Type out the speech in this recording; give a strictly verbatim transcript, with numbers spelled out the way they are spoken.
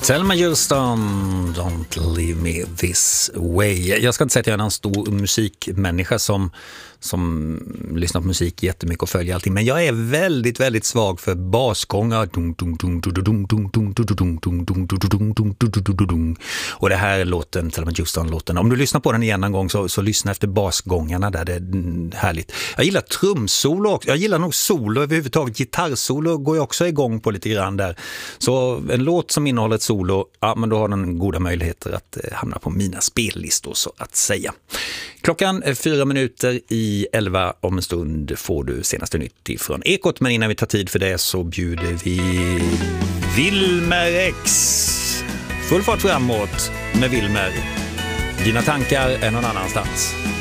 Thelma Houston, Don't Leave Me This Way. Jag ska inte säga att jag är en stor musikmänniska som, som lyssnar på musik jättemycket och följer allting. Men jag är väldigt, väldigt svag för basgångar. Och det här är låten, Thelma Houston-låten. Om du lyssnar på den igen en gång så, så lyssna efter basgångarna där, det är härligt. Jag gillar trumsolo också. Jag gillar nog solo överhuvudtaget. Gitarrsolo går jag också igång på lite grann där. Så en låt som innehåller ett solo, ja, men då har den goda möjligheter att eh, hamna på mina spellistor så att säga. Klockan är fyra minuter i elva. Om en stund får du senaste nytt ifrån Ekot, men innan vi tar tid för det så bjuder vi Wilmer X. Full fart framåt med Wilmer. Dina tankar är någon annanstans.